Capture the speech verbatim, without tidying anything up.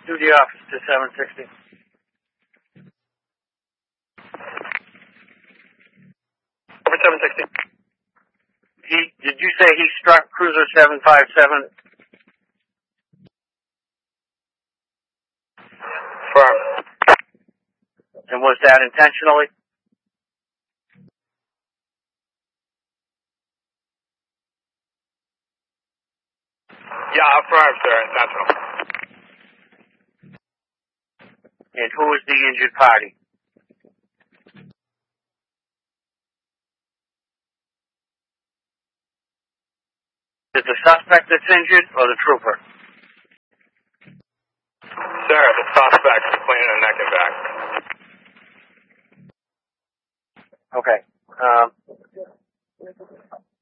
Duty officer seven sixty. Over seven sixty. He, did you say he struck cruiser seven five seven? Firm. And was that intentionally? Yeah, affirm, sir. Intentional. And who is the injured party? Is it the suspect that's injured or the trooper? Sir, the suspect is cleaning the neck and back. Okay. Um,